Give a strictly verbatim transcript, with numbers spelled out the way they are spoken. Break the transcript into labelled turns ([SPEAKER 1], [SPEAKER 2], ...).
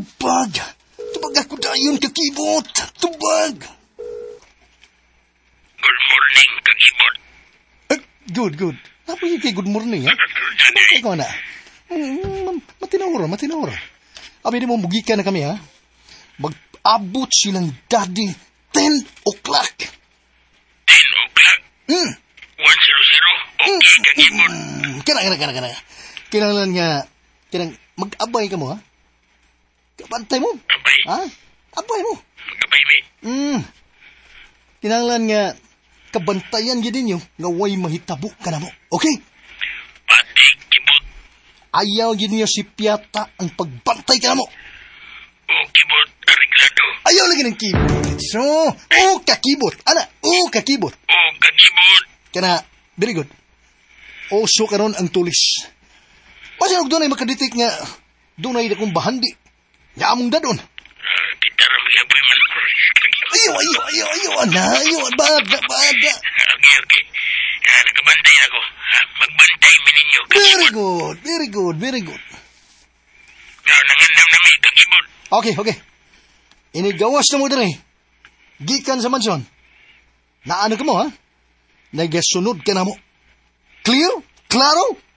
[SPEAKER 1] Tubag! Tubag ako dayon kakibot! Tubag!
[SPEAKER 2] Good morning, kakibot.
[SPEAKER 1] Eh, good, good. Apa yung kay good morning, ha? Sabay ko na. Mm, matinawara, matinawara. Abi di mo, mugikan na kami, ha? Mag-abot silang daddy ten o'clock.
[SPEAKER 2] ten o'clock?
[SPEAKER 1] Hmm.
[SPEAKER 2] one hundred? Okay, kakibot.
[SPEAKER 1] Mm, kana, kana, kana, kana. Kinanglan nga, kinang, mag-abay ka mo, ha? Kabantay mo.
[SPEAKER 2] Abay.
[SPEAKER 1] Ha? Abay mo.
[SPEAKER 2] Abay, may.
[SPEAKER 1] Hmm. Kinanglan nga, kabantayan yun ninyo, nga way mahitabo ka na mo. Okay?
[SPEAKER 2] Pati, kibot.
[SPEAKER 1] Ayaw yun niyo si Piata ang pagbantay ka na mo.
[SPEAKER 2] Oh, kibot, ariglado.
[SPEAKER 1] Ayaw lagi ng kibot. So, oh, kakibot. Ana, oh, kakibot.
[SPEAKER 2] Oh, kakibot.
[SPEAKER 1] Kana, very good. Oso karon ang tulis. Pasin og doon ay makadetect nga doon ay akong bahandi. Nga among dadon.
[SPEAKER 2] Uh, kita ramay apoy man.
[SPEAKER 1] Ayaw, ayaw, ayaw, ayaw, ana, ayaw, bada, bada.
[SPEAKER 2] Okay, okay. Uh, nagabantay ako. Uh, magbantay mi ninyo,
[SPEAKER 1] Very
[SPEAKER 2] kakibot.
[SPEAKER 1] good, very good, very good.
[SPEAKER 2] Uh, nangandam na may, kakibot.
[SPEAKER 1] Okay, okay. Inigawas na mo diri. Gikan sa mansyon. Naano ka mo, ha? Nagasunod ka na mo. Clear? Klaro?